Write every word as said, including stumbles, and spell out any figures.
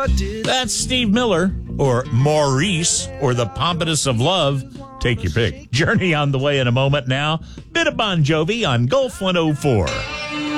never did. That's Steve Miller, or Maurice, or the Pompatus of Love. Take your pick. Journey on the way in a moment now. Bit of Bon Jovi on Golf one oh four.